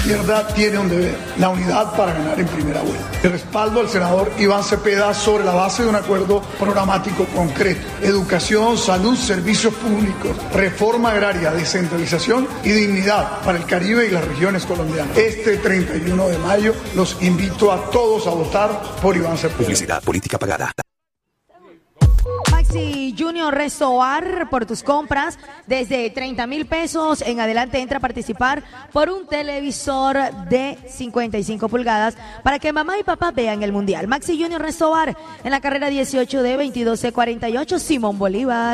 Izquierda tiene un deber, la unidad para ganar en primera vuelta. El respaldo al senador Iván Cepeda sobre la base de un acuerdo programático concreto. Educación, salud, servicios públicos, reforma agraria, descentralización y dignidad para el Caribe y las regiones colombianas. Este 31 de mayo los invito a todos a votar por Iván Cepeda. Publicidad política pagada. Maxi Junior Restobar, por tus compras desde 30,000 pesos en adelante entra a participar por un televisor de 55 pulgadas para que mamá y papá vean el mundial. Maxi Junior Restobar en la carrera 18D 22C48 Simón Bolívar.